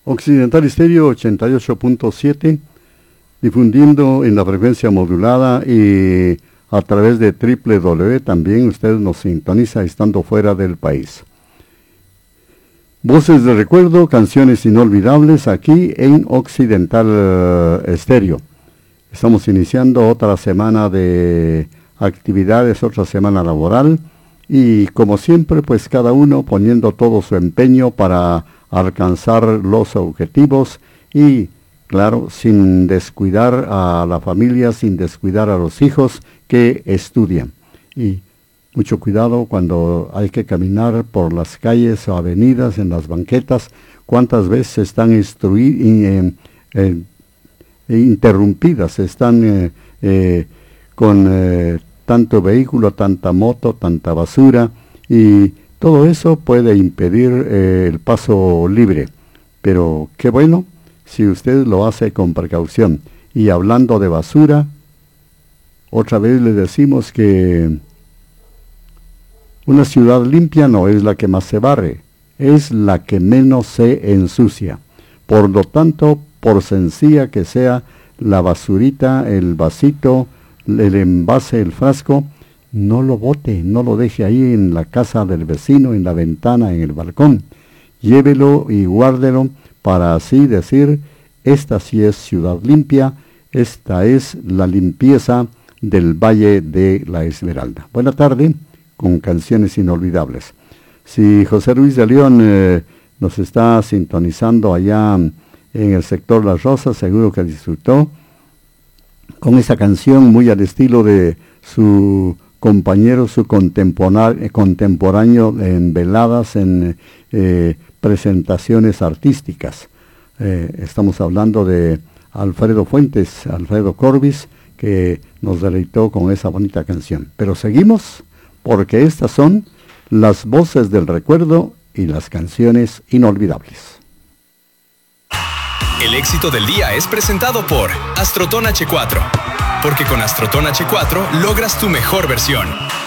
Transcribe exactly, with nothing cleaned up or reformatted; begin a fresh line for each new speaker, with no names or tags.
Occidental Estéreo ochenta y ocho punto siete, difundiendo en la frecuencia modulada y a través de doble u doble u doble u también usted nos sintoniza estando fuera del país. Voces de recuerdo, canciones inolvidables aquí en Occidental Estéreo. Estamos iniciando otra semana de actividades, otra semana laboral y como siempre pues cada uno poniendo todo su empeño para alcanzar los objetivos y claro, sin descuidar a la familia, sin descuidar a los hijos que estudian. Y mucho cuidado cuando hay que caminar por las calles o avenidas, en las banquetas, cuántas veces están instrui- eh, eh, interrumpidas, están eh, eh, con eh, tanto vehículo, tanta moto, tanta basura, y todo eso puede impedir eh, el paso libre. Pero qué bueno si usted lo hace con precaución. Y hablando de basura, otra vez le decimos que una ciudad limpia no es la que más se barre, es la que menos se ensucia. Por lo tanto, por sencilla que sea la basurita, el vasito, el envase, el frasco, no lo bote, no lo deje ahí en la casa del vecino, en la ventana, en el balcón. Llévelo y guárdelo para así decir, esta sí es ciudad limpia, esta es la limpieza del Valle de la Esmeralda. Buena tarde, con canciones inolvidables. Si José Luis de León eh, nos está sintonizando allá en el sector Las Rosas, seguro que disfrutó con esa canción muy al estilo de su compañero, su contemporáneo, contemporáneo en veladas, en eh, presentaciones artísticas. Eh, estamos hablando de Alfredo Fuentes, Alfredo Corbis, que nos deleitó con esa bonita canción. Pero seguimos, porque estas son las voces del recuerdo y las canciones inolvidables.
El éxito del día es presentado por Astroton H cuatro, porque con Astroton H cuatro logras tu mejor versión.